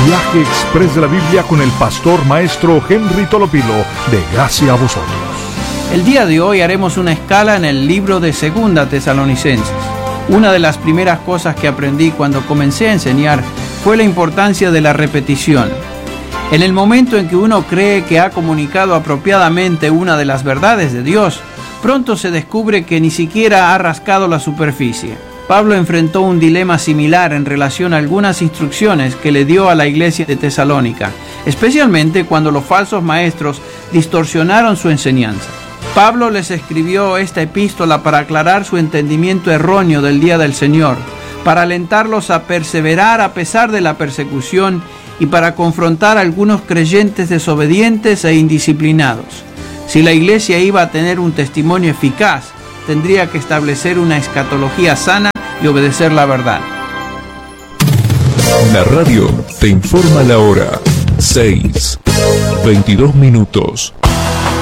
Viaje Express de la Biblia con el pastor maestro Henry Tolopilo, de Gracia a Vosotros. El día de hoy haremos una escala en el libro de 2 Tesalonicenses. Una de las primeras cosas que aprendí cuando comencé a enseñar fue la importancia de la repetición. En el momento en que uno cree que ha comunicado apropiadamente una de las verdades de Dios, pronto se descubre que ni siquiera ha rascado la superficie. Pablo enfrentó un dilema similar en relación a algunas instrucciones que le dio a la iglesia de Tesalónica, especialmente cuando los falsos maestros distorsionaron su enseñanza. Pablo les escribió esta epístola para aclarar su entendimiento erróneo del día del Señor, para alentarlos a perseverar a pesar de la persecución y para confrontar a algunos creyentes desobedientes e indisciplinados. Si la iglesia iba a tener un testimonio eficaz, tendría que establecer una escatología sana y obedecer la verdad. La radio te informa la hora. 6:22.